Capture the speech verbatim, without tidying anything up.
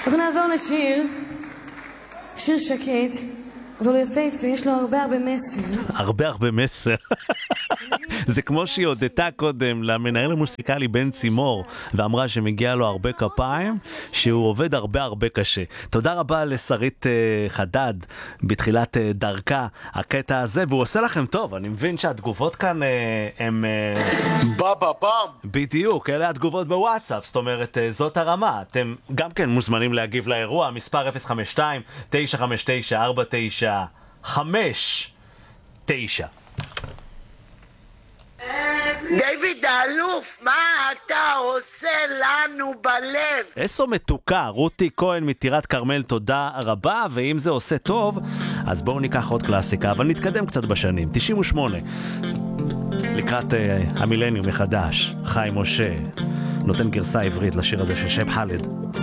אנחנו נעבור לשיר, שיר שקט, אבל הוא יפהפה, יש לו הרבה הרבה מסר. הרבה הרבה מסר. זה כמו שהיא הודתה קודם למנהל המוסיקלי בן צימור, ואמרה שמגיע לו הרבה כפיים, שהוא עובד הרבה הרבה קשה. תודה רבה לשרית חדד בתחילת דרכה, הקטע הזה, והוא עושה לכם טוב. אני מבין שהתגובות כאן הם... בבא בם. בדיוק, אלה התגובות בוואטסאפ, זאת אומרת, זאת הרמה. אתם גם כן מוזמנים להגיב לאירוע, מספר אפס חמש שתיים תשע חמש תשע ארבע תשע חמש תשע. דיוויד האלוף, מה אתה עושה לנו בלב? איזו מתוקה, רותי כהן מטירת כרמל, תודה רבה. ואם זה עושה טוב, אז בואו ניקח עוד קלאסיקה, אבל נתקדם קצת בשנים. תשעים ושמונה, לקראת uh, המילניום מחדש, חיים משה נותן גרסה עברית לשיר הזה של שב חלד.